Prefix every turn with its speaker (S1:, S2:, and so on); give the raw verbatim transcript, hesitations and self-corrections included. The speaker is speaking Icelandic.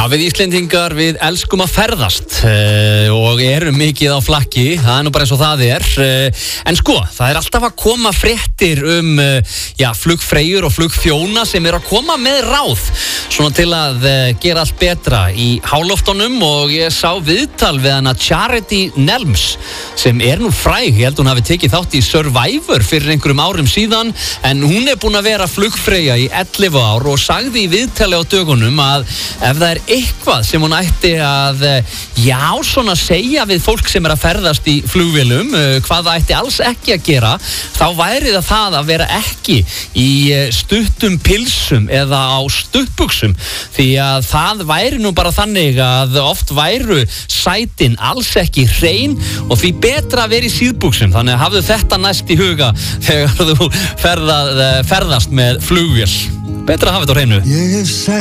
S1: Já, við Íslendingar, við elskum að ferðast uh, og erum mikið á flakki, það er nú bara eins og það er. Uh, en sko, það er alltaf að koma fréttir um uh, já, flugfreyjur og flugþjóna sem er að koma með ráð, svona til að uh, gera allt betra í háloftunum, og ég sá viðtal við hana Charity Nelms, sem er nú fræg, ég held hún hafi tekið þátt í Survivor fyrir einhverjum árum síðan, en hún er búin að vera flugfreyja í ellefu ár og sagði í viðtali á dögunum að ef það er eitthvað sem hún ætti að, já, svona segja við fólk sem er að ferðast í flugvélum, hvað það ætti alls ekki að gera, þá væri það það að vera ekki í stuttum pilsum eða á stuttbuxum, því að það væri nú bara þannig að oft væru sætin alls ekki hrein og því betra að vera í síðbuxum, þannig að hafðu þetta næst í huga þegar þú ferðað, ferðast með flugvél. Betra að hafa þetta á hreinu.